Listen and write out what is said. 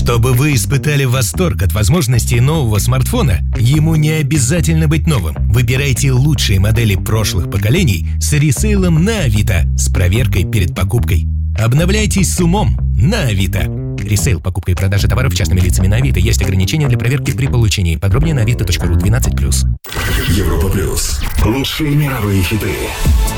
Чтобы вы испытали восторг от возможностей нового смартфона, ему не обязательно быть новым. Выбирайте лучшие модели прошлых поколений с ресейлом на Авито с проверкой перед покупкой. Обновляйтесь с умом на Авито. Ресейл, покупка и продажа товаров частными лицами на Авито. Есть ограничения для проверки при получении. Подробнее на avito.ru 12+. Европа плюс. Лучшие мировые хиты.